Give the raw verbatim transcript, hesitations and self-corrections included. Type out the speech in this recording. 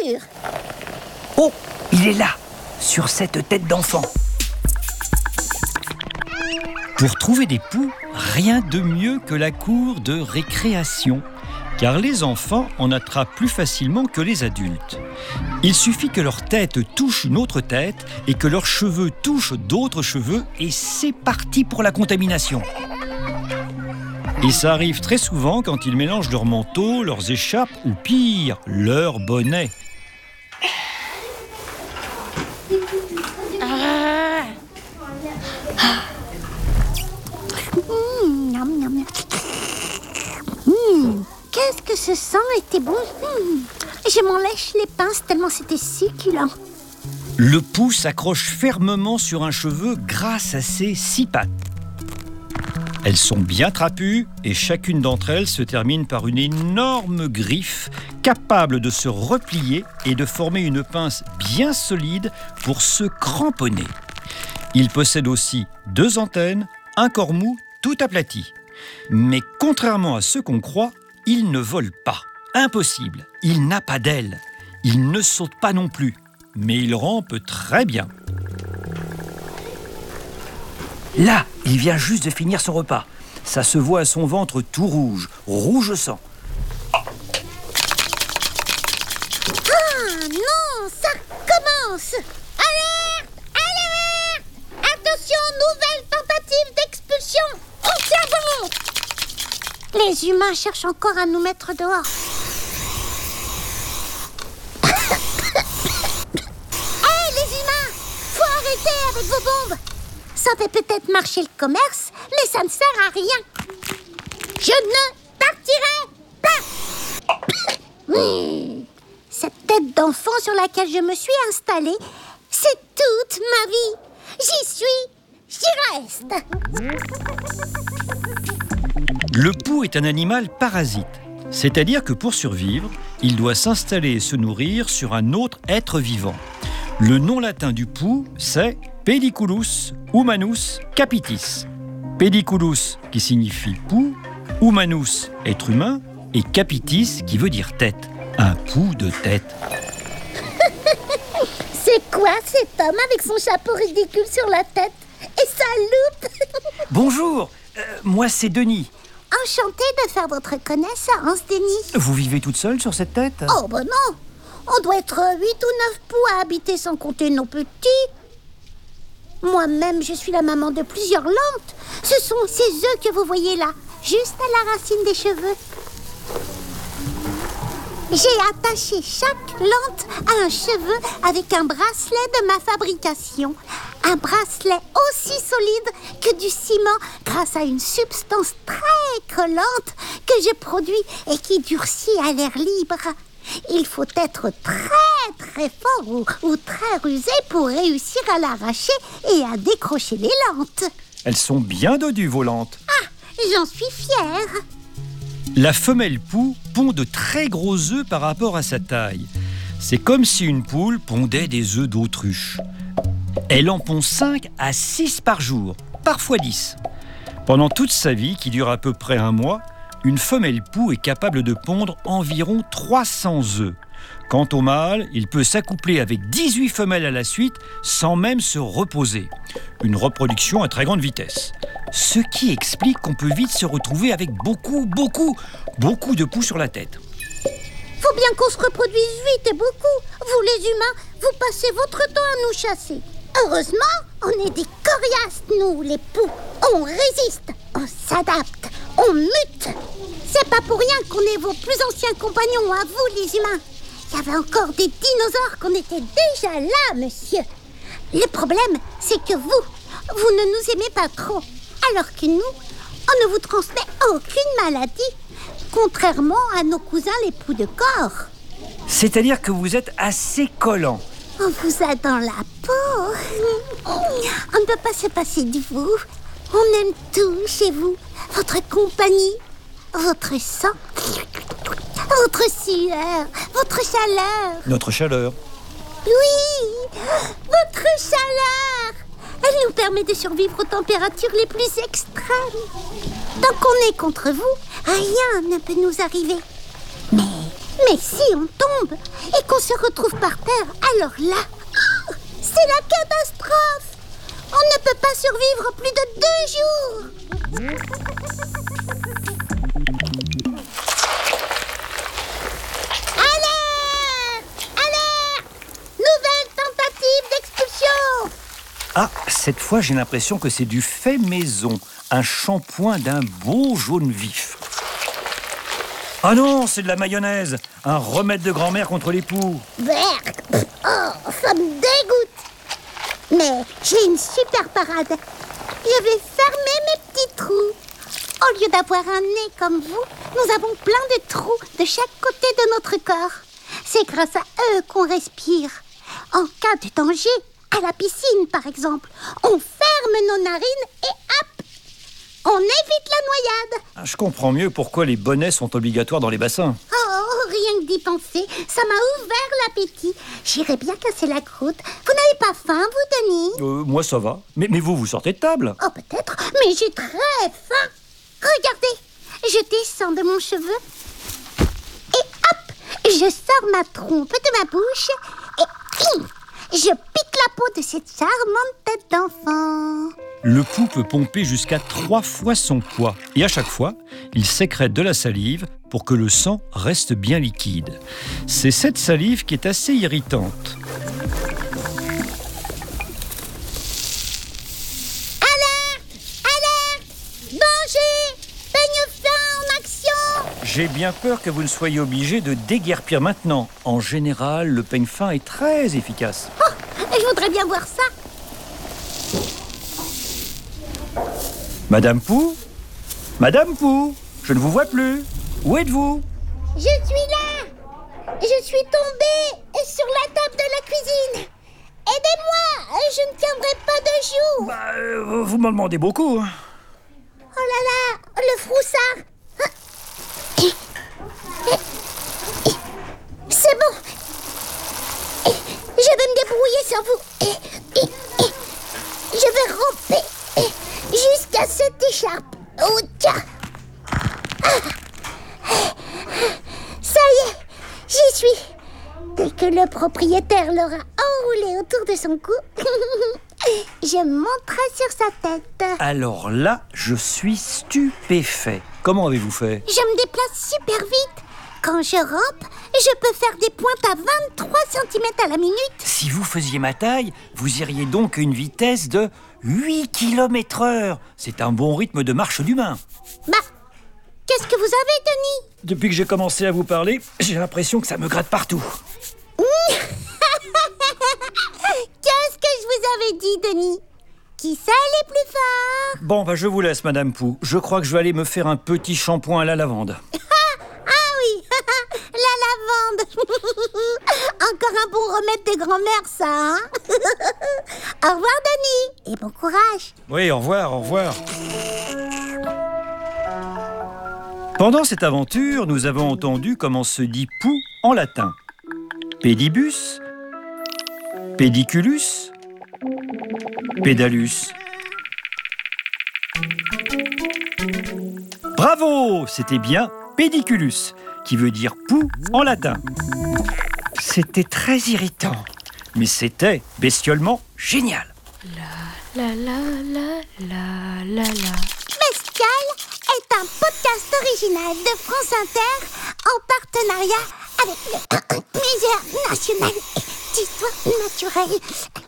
sûr. Oh, il est là, sur cette tête d'enfant. Pour trouver des poux, rien de mieux que la cour de récréation, car les enfants en attrapent plus facilement que les adultes. Il suffit que leur tête touche une autre tête et que leurs cheveux touchent d'autres cheveux et c'est parti pour la contamination. Et ça arrive très souvent quand ils mélangent leurs manteaux, leurs écharpes ou pire, leurs bonnets. Ah. Mmh, miam, miam, miam. Mmh, qu'est-ce que ce sang était bon. Mmh. Je m'en lèche les pinces tellement c'était succulent. Le pou s'accroche fermement sur un cheveu grâce à ses six pattes. Elles sont bien trapues et chacune d'entre elles se termine par une énorme griffe capable de se replier et de former une pince bien solide pour se cramponner. Il possède aussi deux antennes, un corps mou tout aplati. Mais contrairement à ce qu'on croit, il ne vole pas. Impossible, il n'a pas d'ailes. Il ne saute pas non plus, mais il rampe très bien. Là, il vient juste de finir son repas. Ça se voit à son ventre tout rouge, rouge sang. Ah non, ça commence. Alerte, alerte. Attention, nouvelle tentative d'expulsion. On tient bon. Les humains cherchent encore à nous mettre dehors. Hé les humains, faut arrêter avec vos bombes. Ça fait peut-être marcher le commerce, mais ça ne sert à rien. Je ne partirai pas. mmh. Cette tête d'enfant sur laquelle je me suis installée, c'est toute ma vie. J'y suis, j'y reste. Le pou est un animal parasite, c'est-à-dire que pour survivre, il doit s'installer et se nourrir sur un autre être vivant. Le nom latin du pou, c'est Pediculus humanus capitis. Pediculus qui signifie pou, humanus être humain et capitis qui veut dire tête. Un pou de tête. C'est quoi cet homme avec son chapeau ridicule sur la tête et sa loupe? Bonjour, euh, moi c'est Denis. Enchantée de faire votre connaissance, Denis. Vous vivez toute seule sur cette tête? Oh ben non, on doit être huit ou neuf poux à habiter sans compter nos petits. Moi-même, je suis la maman de plusieurs lentes. Ce sont ces œufs que vous voyez là, juste à la racine des cheveux. J'ai attaché chaque lente à un cheveu avec un bracelet de ma fabrication. Un bracelet aussi solide que du ciment grâce à une substance très collante que je produis et qui durcit à l'air libre. Il faut être très très fort ou, ou très rusé pour réussir à l'arracher et à décrocher les lentes. Elles sont bien dodues, vos lentes. Ah, j'en suis fière. La femelle pou pond de très gros œufs par rapport à sa taille. C'est comme si une poule pondait des œufs d'autruche. Elle en pond cinq à six par jour, parfois dix. Pendant toute sa vie, qui dure à peu près un mois, une femelle pou est capable de pondre environ trois cents œufs. Quant au mâle, il peut s'accoupler avec dix-huit femelles à la suite sans même se reposer. Une reproduction à très grande vitesse. Ce qui explique qu'on peut vite se retrouver avec beaucoup, beaucoup, beaucoup de poux sur la tête. Faut bien qu'on se reproduise vite et beaucoup. Vous les humains, vous passez votre temps à nous chasser. Heureusement, on est des coriaces, nous, les poux. On résiste, on s'adapte, on mute. C'est pas pour rien qu'on est vos plus anciens compagnons, à vous, les humains. Il y avait encore des dinosaures qu'on était déjà là, monsieur. Le problème, c'est que vous, vous ne nous aimez pas trop. Alors que nous, on ne vous transmet aucune maladie, contrairement à nos cousins les poux de corps. C'est-à-dire que vous êtes assez collants. On vous a dans la peau. On ne peut pas se passer de vous. On aime tout chez vous. Votre compagnie, votre sang, votre sueur, votre chaleur. Notre chaleur. Oui, votre chaleur. Elle nous permet de survivre aux températures les plus extrêmes. Tant qu'on est contre vous, rien ne peut nous arriver. Mais, Mais si on tombe et qu'on se retrouve par terre, alors là, oh, c'est la catastrophe. On ne peut pas survivre plus de deux jours. Alerte! Alerte! Nouvelle tentative d'expulsion. Ah, cette fois, j'ai l'impression que c'est du fait maison. Un shampoing d'un beau jaune vif. Ah non, c'est de la mayonnaise. Un remède de grand-mère contre les poux. Berk. Oh, ça me dégoûte. Mais j'ai une super parade. Je vais fermer mes petits trous. Au lieu d'avoir un nez comme vous, nous avons plein de trous de chaque côté de notre corps. C'est grâce à eux qu'on respire. En cas de danger, à la piscine par exemple, on ferme nos narines et hop, on évite la noyade. Ah, je comprends mieux pourquoi les bonnets sont obligatoires dans les bassins. Oh, rien que d'y penser, ça m'a ouvert l'appétit. J'irais bien casser la croûte. Vous n'avez pas faim, vous, Denis? Euh, moi, ça va. Mais, mais vous, vous sortez de table? Oh, peut-être, mais j'ai très faim. Regardez, je descends de mon cheveu et hop, je sors ma trompe de ma bouche et hum, je pique la peau de cette charmante tête d'enfant. Le pou peut pomper jusqu'à trois fois son poids. Et à chaque fois, il sécrète de la salive pour que le sang reste bien liquide. C'est cette salive qui est assez irritante. Alerte! Alerte! Danger! Peigne fin en action! J'ai bien peur que vous ne soyez obligé de déguerpir maintenant. En général, le peigne fin est très efficace. Oh, je voudrais bien voir ça. Madame Pou? Madame Pou? Je ne vous vois plus. Où êtes-vous? Je suis là. Je suis tombée sur la table de la cuisine. Aidez-moi, je ne tiendrai pas deux jours. Bah, euh, vous m'en demandez beaucoup. Hein. Oh là là, le froussard. C'est bon. Je vais me débrouiller sans vous. Je vais ramper jusqu'à cette écharpe. Oh, tiens. Ça y est, j'y suis. Dès que le propriétaire l'aura enroulé autour de son cou, je monterai sur sa tête. Alors là, je suis stupéfait. Comment avez-vous fait? Je me déplace super vite. Quand je rampe, je peux faire des pointes à vingt-trois centimètres à la minute. Si vous faisiez ma taille, vous iriez donc à une vitesse de huit kilomètres heure. C'est un bon rythme de marche d'humain. Bah, qu'est-ce que vous avez, Denis? Depuis que j'ai commencé à vous parler, j'ai l'impression que ça me gratte partout. Qu'est-ce que je vous avais dit, Denis? Qui sait aller plus fort? Bon, bah je vous laisse, Madame Pou. Je crois que je vais aller me faire un petit shampoing à la lavande. Ah oui, la lavande. Encore un bon remède de grand-mère, ça, hein? Au revoir, Denis, et bon courage. Oui, au revoir, au revoir. Pendant cette aventure, nous avons entendu comment se dit pou en latin. Pédibus, pédiculus, pédalus. Bravo, c'était bien pédiculus, qui veut dire pou en latin. C'était très irritant, mais c'était bestiolement génial. La la la la la la la. Bestial est un podcast original de France Inter en partenariat avec le Musée national d'histoire naturelle.